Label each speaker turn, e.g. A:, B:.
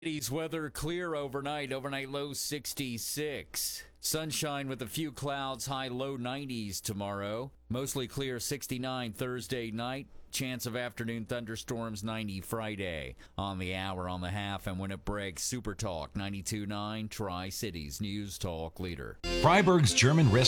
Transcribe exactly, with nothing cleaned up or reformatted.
A: Cities weather clear overnight. Overnight low sixty-six. Sunshine with a few clouds, high low nineties tomorrow. Mostly clear sixty-nine Thursday night. Chance of afternoon thunderstorms ninety Friday. On the hour, on the half, and when it breaks, Super Talk ninety-two point nine, Tri-Cities News Talk Leader.
B: Freiburg's German restaurant.